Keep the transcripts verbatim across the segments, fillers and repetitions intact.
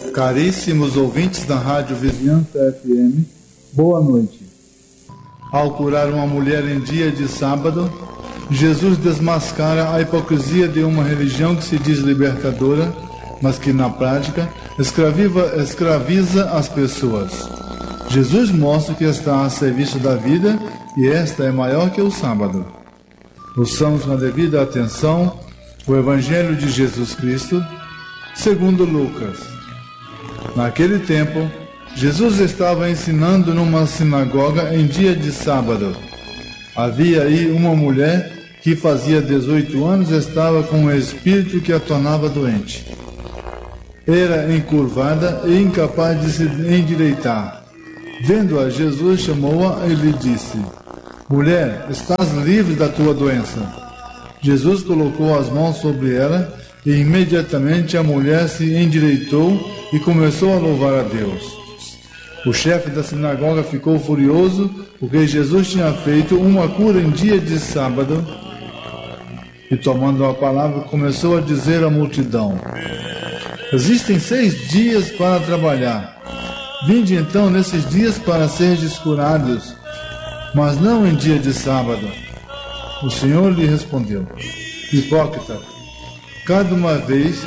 Caríssimos ouvintes da Rádio Vizinhança F M, boa noite. Ao curar uma mulher em dia de sábado, Jesus desmascara a hipocrisia de uma religião que se diz libertadora, mas que na prática escraviza, escraviza as pessoas. Jesus mostra que está a serviço da vida e esta é maior que o sábado. Ouçamos com a devida atenção o Evangelho de Jesus Cristo, segundo Lucas. Naquele tempo, Jesus estava ensinando numa sinagoga em dia de sábado. Havia aí uma mulher que fazia dezoito anos estava com um espírito que a tornava doente. Era encurvada e incapaz de se endireitar. Vendo-a, Jesus chamou-a e lhe disse: Mulher, estás livre da tua doença. Jesus colocou as mãos sobre ela e imediatamente a mulher se endireitou e começou a louvar a Deus. O chefe da sinagoga ficou furioso porque Jesus tinha feito uma cura em dia de sábado e, tomando a palavra, começou a dizer à multidão: Existem seis dias para trabalhar. Vinde então nesses dias para serdes curados, mas não em dia de sábado. O Senhor lhe respondeu: Hipócrita, cada uma vez,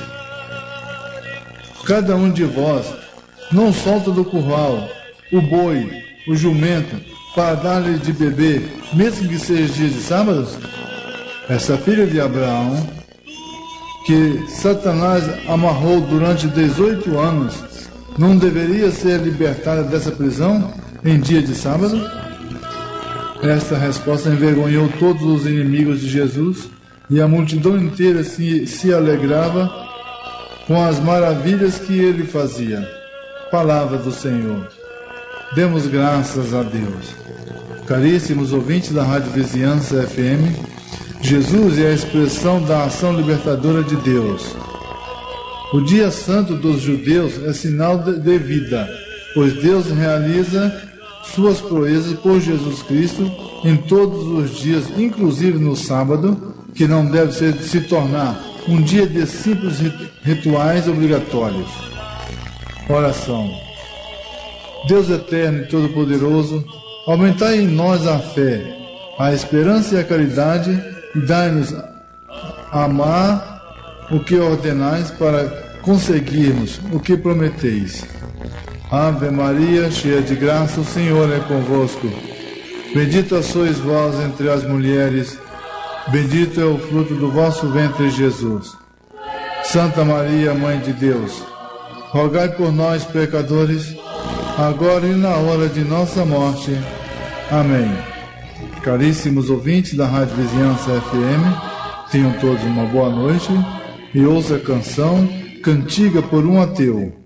cada um de vós não solta do curral o boi, o jumento, para dar-lhe de beber, mesmo que seja dia de sábado? Essa filha de Abraão, que Satanás amarrou durante dezoito anos, não deveria ser libertada dessa prisão em dia de sábado? Esta resposta envergonhou todos os inimigos de Jesus e a multidão inteira se, se alegrava com as maravilhas que ele fazia. Palavra do Senhor. Demos graças a Deus. Caríssimos ouvintes da Rádio Vizinhança F M, Jesus é a expressão da ação libertadora de Deus. O dia santo dos judeus é sinal de vida, pois Deus realiza suas proezas por Jesus Cristo em todos os dias, inclusive no sábado, que não deve ser, se tornar um dia de simples rituais obrigatórios. Oração. Deus eterno e todo-poderoso, aumentai em nós a fé, a esperança e a caridade e dai-nos a amar o que ordenais para conseguirmos o que prometeis. Ave Maria, cheia de graça, o Senhor é convosco. Bendita sois vós entre as mulheres, bendito é o fruto do vosso ventre, Jesus. Santa Maria, Mãe de Deus, rogai por nós, pecadores, agora e na hora de nossa morte. Amém. Caríssimos ouvintes da Rádio Vizinhança F M, tenham todos uma boa noite e ouça a canção Cantiga por um Ateu.